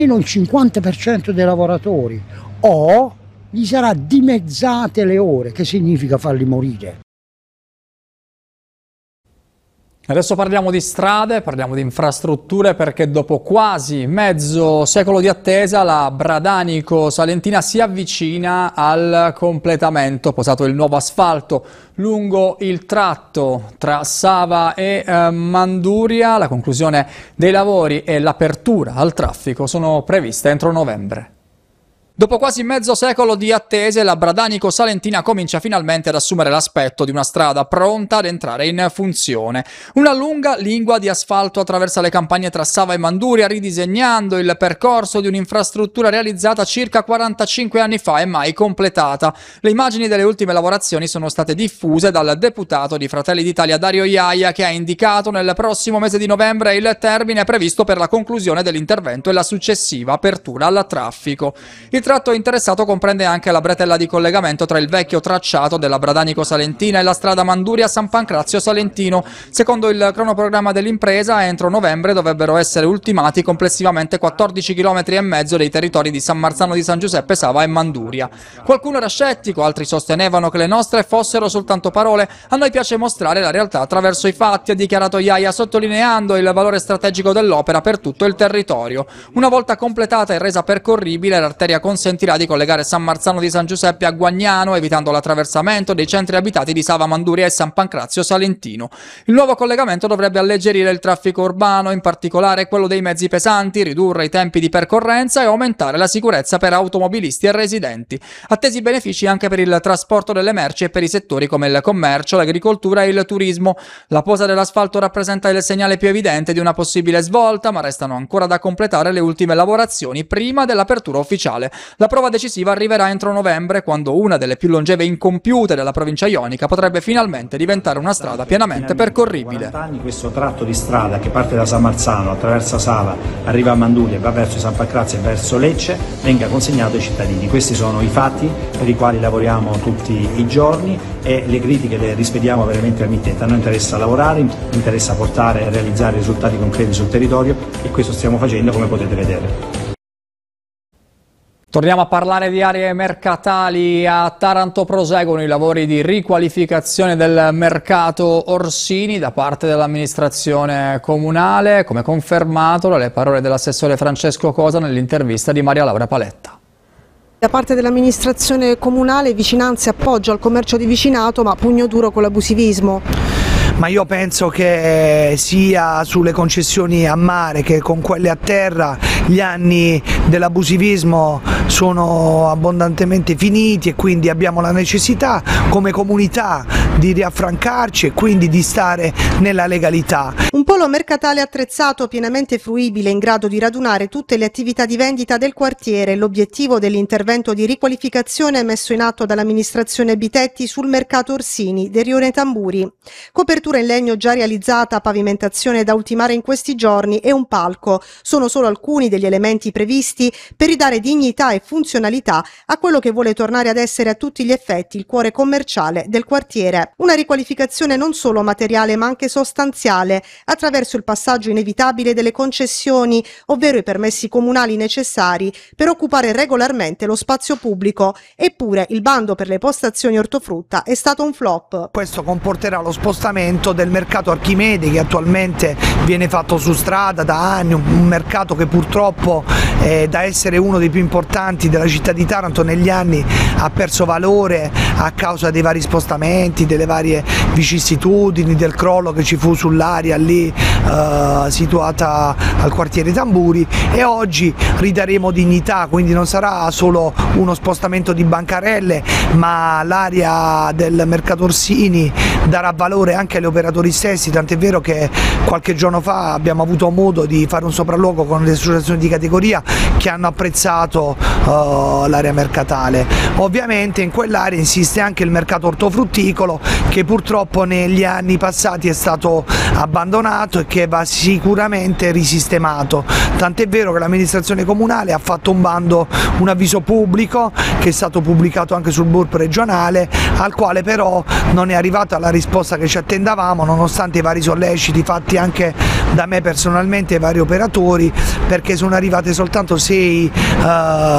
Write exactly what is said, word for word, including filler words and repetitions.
il cinquanta per cento dei lavoratori, o gli sarà dimezzate le ore, che significa farli morire. Adesso parliamo di strade, parliamo di infrastrutture, perché dopo quasi mezzo secolo di attesa la Bradanico Salentina si avvicina al completamento. Posato il nuovo asfalto lungo il tratto tra Sava e eh, Manduria. La conclusione dei lavori e l'apertura al traffico sono previste entro novembre. Dopo quasi mezzo secolo di attese, la Bradanico Salentina comincia finalmente ad assumere l'aspetto di una strada pronta ad entrare in funzione. Una lunga lingua di asfalto attraversa le campagne tra Sava e Manduria, ridisegnando il percorso di un'infrastruttura realizzata circa quarantacinque anni fa e mai completata. Le immagini delle ultime lavorazioni sono state diffuse dal deputato di Fratelli d'Italia Dario Iaia, che ha indicato nel prossimo mese di novembre il termine previsto per la conclusione dell'intervento e la successiva apertura al traffico. Il Il tratto interessato comprende anche la bretella di collegamento tra il vecchio tracciato della Bradanico Salentina e la strada Manduria-San Pancrazio Salentino. Secondo il cronoprogramma dell'impresa, entro novembre dovrebbero essere ultimati complessivamente quattordici chilometri e mezzo dei territori di San Marzano di San Giuseppe, Sava e Manduria. Qualcuno era scettico, altri sostenevano che le nostre fossero soltanto parole. A noi piace mostrare la realtà attraverso i fatti, ha dichiarato Iaia, sottolineando il valore strategico dell'opera per tutto il territorio. Una volta completata e resa percorribile, l'arteria consentirà di collegare San Marzano di San Giuseppe a Guagnano, evitando l'attraversamento dei centri abitati di Sava, Manduria e San Pancrazio Salentino. Il nuovo collegamento dovrebbe alleggerire il traffico urbano, in particolare quello dei mezzi pesanti, ridurre i tempi di percorrenza e aumentare la sicurezza per automobilisti e residenti. Attesi benefici anche per il trasporto delle merci e per i settori come il commercio, l'agricoltura e il turismo. La posa dell'asfalto rappresenta il segnale più evidente di una possibile svolta, ma restano ancora da completare le ultime lavorazioni prima dell'apertura ufficiale. La prova decisiva arriverà entro novembre, quando una delle più longeve incompiute della provincia ionica potrebbe finalmente diventare una strada pienamente percorribile. quaranta anni questo tratto di strada che parte da San Marzano, attraversa Sava, arriva a Manduria e va verso San Pancrazio e verso Lecce, venga consegnato ai cittadini. Questi sono i fatti per i quali lavoriamo tutti i giorni e le critiche le rispediamo veramente al mittente. A noi interessa lavorare, interessa portare e realizzare risultati concreti sul territorio e questo stiamo facendo, come potete vedere. Torniamo a parlare di aree mercatali. A Taranto proseguono i lavori di riqualificazione del mercato Orsini da parte dell'amministrazione comunale, come confermato dalle parole dell'assessore Francesco Cosa nell'intervista di Maria Laura Paletta. Da parte dell'amministrazione comunale vicinanza e appoggio al commercio di vicinato, ma pugno duro con l'abusivismo. Ma io penso che sia sulle concessioni a mare che con quelle a terra gli anni dell'abusivismo sono abbondantemente finiti e quindi abbiamo la necessità come comunità di riaffrancarci e quindi di stare nella legalità. Un polo mercatale attrezzato, pienamente fruibile, in grado di radunare tutte le attività di vendita del quartiere, l'obiettivo dell'intervento di riqualificazione messo in atto dall'amministrazione Bitetti sul mercato Orsini del Rione Tamburi. Copertura in legno già realizzata, pavimentazione da ultimare in questi giorni e un palco sono solo alcuni degli elementi previsti per ridare dignità e funzionalità a quello che vuole tornare ad essere a tutti gli effetti il cuore commerciale del quartiere. Una riqualificazione non solo materiale ma anche sostanziale, attraverso il passaggio inevitabile delle concessioni, ovvero i permessi comunali necessari per occupare regolarmente lo spazio pubblico. Eppure il bando per le postazioni ortofrutta è stato un flop. Questo comporterà lo spostamento del mercato Archimede, che attualmente viene fatto su strada da anni, un mercato che purtroppo eh, da essere uno dei più importanti della città di Taranto negli anni ha perso valore a causa dei vari spostamenti, delle varie vicissitudini, del crollo che ci fu sull'area lì eh, situata al quartiere Tamburi, e oggi ridaremo dignità, quindi non sarà solo uno spostamento di bancarelle, ma l'area del mercato Orsini darà valore anche agli operatori stessi, tant'è vero che qualche giorno fa abbiamo avuto modo di fare un sopralluogo con le associazioni di categoria che hanno apprezzato uh, l'area mercatale. Ovviamente in quell'area insiste anche il mercato ortofrutticolo, che purtroppo negli anni passati è stato abbandonato abbandonato e che va sicuramente risistemato, tant'è vero che l'amministrazione comunale ha fatto un bando, un avviso pubblico che è stato pubblicato anche sul B U R P regionale, al quale però non è arrivata la risposta che ci attendavamo, nonostante i vari solleciti fatti anche da me personalmente e vari operatori, perché sono arrivate soltanto sei uh,